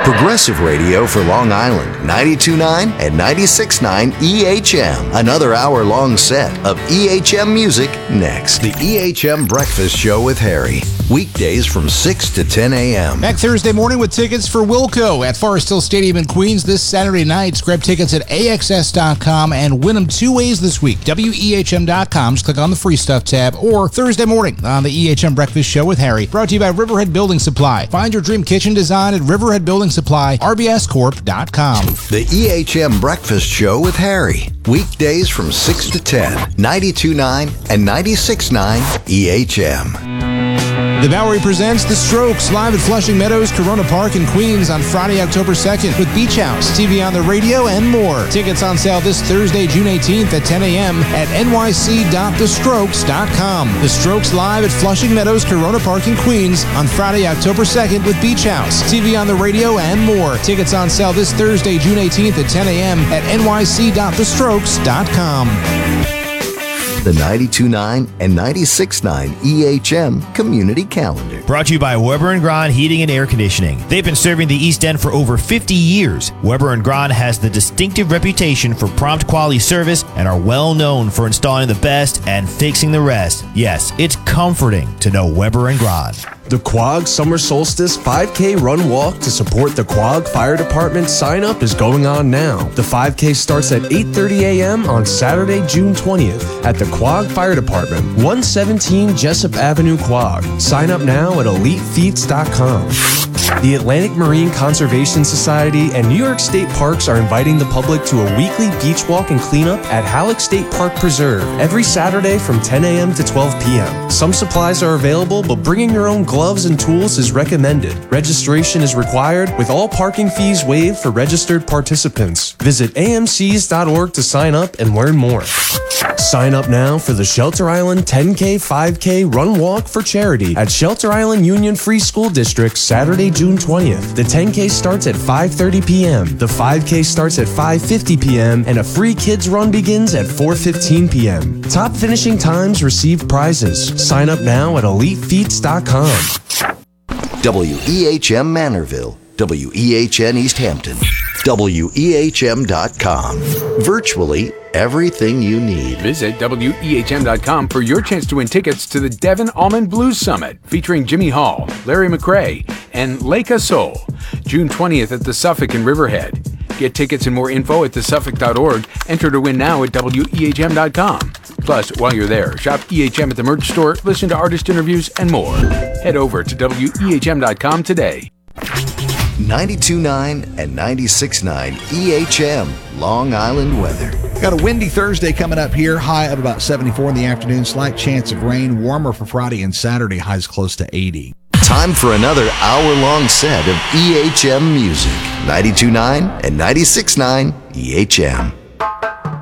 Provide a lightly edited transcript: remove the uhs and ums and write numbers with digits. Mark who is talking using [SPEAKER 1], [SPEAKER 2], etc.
[SPEAKER 1] Progressive radio for Long Island, 92.9 and 96.9 EHM. Another hour-long set of EHM music next. The EHM Breakfast Show with Harry. Weekdays from 6 to 10 a.m.
[SPEAKER 2] Back Thursday morning with tickets for Wilco at Forest Hill Stadium in Queens this Saturday night. Grab tickets at AXS.com and win them two ways this week. WEHM.com. Just click on the free stuff tab, or Thursday morning on the EHM Breakfast Show with Harry. Brought to you by Riverhead Building Supply. Find your dream kitchen design at Riverhead Building Supply, RBScorp.com.
[SPEAKER 1] The EHM Breakfast Show with Harry. Weekdays from 6 to 10. 92.9 and 96.9 EHM.
[SPEAKER 2] The Bowery presents The Strokes live at Flushing Meadows, Corona Park in Queens on Friday, October 2nd with Beach House, TV on the radio, and more. Tickets on sale this Thursday, June 18th at 10 a.m. at nyc.thestrokes.com. The Strokes live at Flushing Meadows, Corona Park in Queens on Friday, October 2nd with Beach House, TV on the radio, and more. Tickets on sale this Thursday, June 18th at 10 a.m. at nyc.thestrokes.com.
[SPEAKER 1] The 92.9 and 96.9 EHM Community Calendar.
[SPEAKER 3] Brought to you by Weber & Grahn Heating and Air Conditioning. They've been serving the East End for over 50 years. Weber & Grahn has the distinctive reputation for prompt quality service and are well known for installing the best and fixing the rest. Yes, it's comforting to know Weber & Grahn.
[SPEAKER 4] The Quogue Summer Solstice 5K Run Walk to support the Quogue Fire Department sign-up is going on now. The 5K starts at 8:30 a.m. on Saturday, June 20th at the Quogue Fire Department, 117 Jessup Avenue, Quogue. Sign up now at EliteFeats.com. The Atlantic Marine Conservation Society and New York State Parks are inviting the public to a weekly beach walk and cleanup at Halleck State Park Preserve every Saturday from 10 a.m. to 12 p.m. Some supplies are available, but bringing your own gloves and tools is recommended. Registration is required, with all parking fees waived for registered participants. Visit amcs.org to sign up and learn more. Sign up now for the Shelter Island 10K 5K Run Walk for charity at Shelter Island Union Free School District Saturday, June 20th. The 10K starts at 5:30 p.m. The 5K starts at 5:50 p.m. and a free kids run begins at 4:15 p.m. Top finishing times receive prizes. Sign up now at EliteFeats.com.
[SPEAKER 1] WEHM Manorville, WEHN East Hampton, WEHM.com. Virtually everything you need.
[SPEAKER 5] Visit WEHM.com for your chance to win tickets to the Devon Almond Blues Summit featuring Jimmy Hall, Larry McRae, and Lake Soul, June 20th at the Suffolk in Riverhead. Get tickets and more info at thesuffolk.org. Enter to win now at WEHM.com. Plus, while you're there, shop EHM at the merch store, listen to artist interviews, and more. Head over to WEHM.com today.
[SPEAKER 1] 92.9 and 96.9 EHM Long Island weather.
[SPEAKER 6] Got a windy Thursday coming up here, high of about 74 in the afternoon, slight chance of rain, warmer for Friday and Saturday, highs close to 80.
[SPEAKER 1] Time for another hour-long set of EHM music. 92.9 and 96.9 EHM.